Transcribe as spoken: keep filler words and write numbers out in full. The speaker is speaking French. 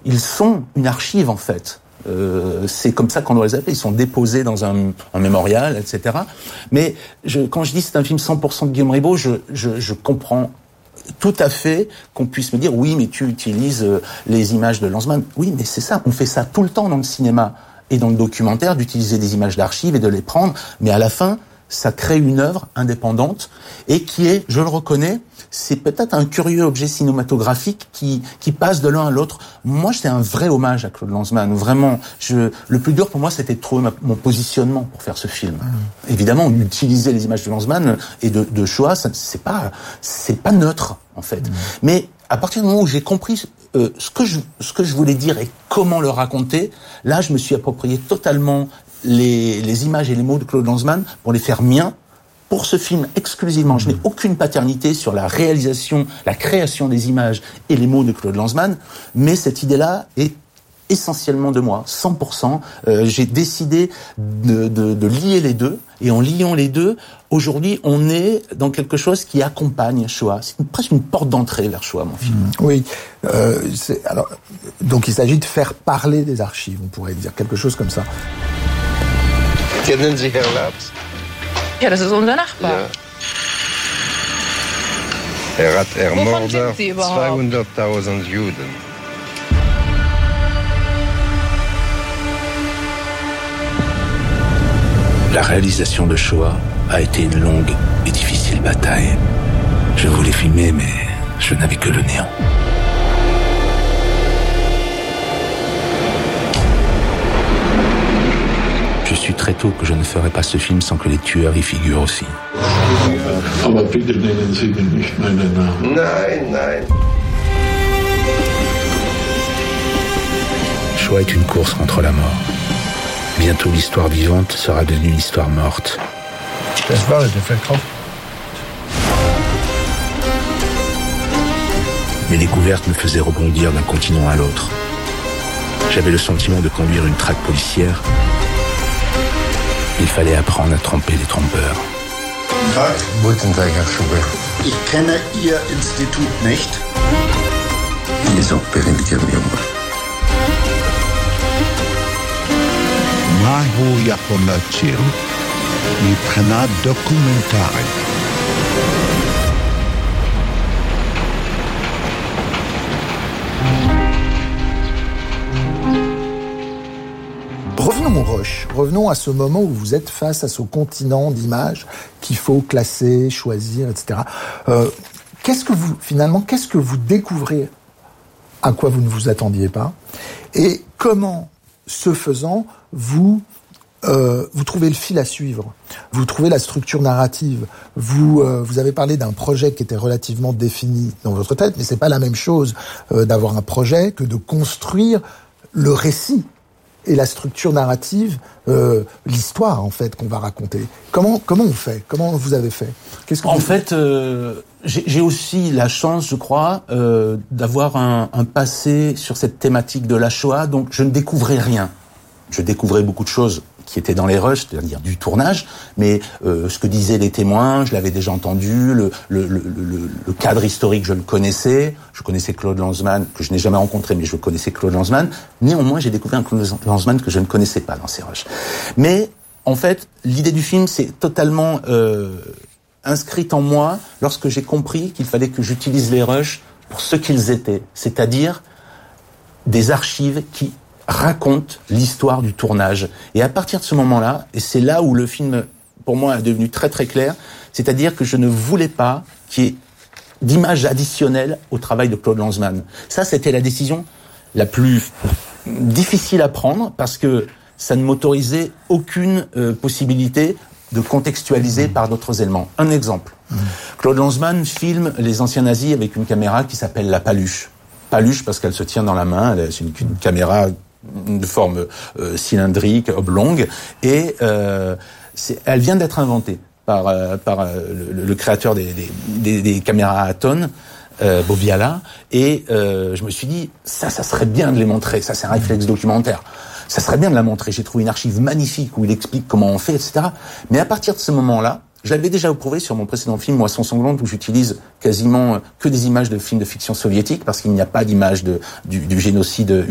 ils sont une archive en fait. Euh, c'est comme ça qu'on doit les appeler. Ils sont déposés dans un, un mémorial, et cetera. Mais je, quand je dis c'est un film cent pour cent de Guillaume Ribot, je, je, je comprends tout à fait qu'on puisse me dire oui, mais tu utilises euh, les images de Lanzmann. Oui, mais c'est ça. On fait ça tout le temps dans le cinéma et dans le documentaire, d'utiliser des images d'archives et de les prendre. Mais à la fin, ça crée une œuvre indépendante et qui est, je le reconnais, c'est peut-être un curieux objet cinématographique qui qui passe de l'un à l'autre. Moi, c'est un vrai hommage à Claude Lanzmann. Vraiment, je, le plus dur pour moi, c'était de trouver ma, mon positionnement pour faire ce film. Mmh. Évidemment, utiliser les images de Lanzmann et de, de Shoah, ça, c'est pas c'est pas neutre en fait. Mmh. Mais à partir du moment où j'ai compris euh, ce que je ce que je voulais dire et comment le raconter, là, je me suis approprié totalement les les images et les mots de Claude Lanzmann pour les faire miens. Pour ce film exclusivement, je n'ai aucune paternité sur la réalisation, la création des images et les mots de Claude Lanzmann, mais cette idée-là est essentiellement de moi, cent pour cent. Euh, j'ai décidé de, de, de lier les deux, et en liant les deux, aujourd'hui, on est dans quelque chose qui accompagne Shoah. C'est une, presque une porte d'entrée vers Shoah, mon film. Mmh, oui. Euh, c'est, alors, donc il s'agit de faire parler des archives, on pourrait dire, quelque chose comme ça. Kennen Sie Herr Labs? Ja, das ist unser Nachbar. Ja. Er hat ermordet zweihunderttausend Juden. La réalisation de Shoah a été une longue et difficile bataille. Je voulais filmer, mais je n'avais que le néant. Je suis très tôt que je ne ferai pas ce film sans que les tueurs y figurent aussi. Aber bitte nennen Sie mir nicht meinen Namen. Nein, nein. Shoah est une course contre la mort. Bientôt l'histoire vivante sera devenue une histoire morte. Das war der Verkauf. Mes découvertes me faisaient rebondir d'un continent à l'autre. J'avais le sentiment de conduire une traque policière. Il fallait apprendre à tromper les trompeurs. Guten Tag, Herr Schubert. Ich kenne Ihr Institut nicht. Ils ont péri le camion. מהו יכול להציל מבחינה דוקומנטרית? Revenons au rush, revenons à ce moment où vous êtes face à ce continent d'images qu'il faut classer, choisir, et cetera. Euh, qu'est-ce que vous, finalement, qu'est-ce que vous découvrez à quoi vous ne vous attendiez pas? Et comment, ce faisant, vous euh, vous trouvez le fil à suivre, vous trouvez la structure narrative. Vous euh, vous avez parlé d'un projet qui était relativement défini dans votre tête, mais c'est pas la même chose euh, d'avoir un projet que de construire le récit et la structure narrative, euh, l'histoire en fait qu'on va raconter. Comment comment on fait? Comment vous avez fait? Qu'est-ce que en vous... fait, euh, j'ai, j'ai aussi la chance, je crois, euh, d'avoir un, un passé sur cette thématique de la Shoah, donc je ne découvrais rien. Je découvrais beaucoup de choses qui étaient dans les rushs, c'est-à-dire du tournage, mais euh, ce que disaient les témoins, je l'avais déjà entendu, le, le, le, le, le cadre historique, je le connaissais, je connaissais Claude Lanzmann, que je n'ai jamais rencontré, mais je connaissais Claude Lanzmann. Néanmoins, j'ai découvert un Claude Lanzmann que je ne connaissais pas dans ces rushs. Mais, en fait, l'idée du film, c'est totalement euh, inscrite en moi lorsque j'ai compris qu'il fallait que j'utilise les rushs pour ce qu'ils étaient, c'est-à-dire des archives qui raconte l'histoire du tournage. Et à partir de ce moment-là, et c'est là où le film, pour moi, est devenu très très clair, c'est-à-dire que je ne voulais pas qu'il y ait d'images additionnelles au travail de Claude Lanzmann. Ça, c'était la décision la plus difficile à prendre, parce que ça ne m'autorisait aucune euh, possibilité de contextualiser mmh. par d'autres éléments. Un exemple. Mmh. Claude Lanzmann filme les anciens nazis avec une caméra qui s'appelle la paluche. Paluche parce qu'elle se tient dans la main, c'est une, une caméra de forme euh, cylindrique, oblongue, et euh, c'est, elle vient d'être inventée par euh, par euh, le, le créateur des, des, des, des caméras à tonnes, euh, Boviala, et euh, je me suis dit ça, ça serait bien de les montrer. Ça, c'est un réflexe documentaire. Ça serait bien de la montrer. J'ai trouvé une archive magnifique où il explique comment on fait, et cetera. Mais à partir de ce moment-là, je l'avais déjà éprouvé sur mon précédent film, Moisson sanglante, où j'utilise quasiment que des images de films de fiction soviétique, parce qu'il n'y a pas d'image de, du, du génocide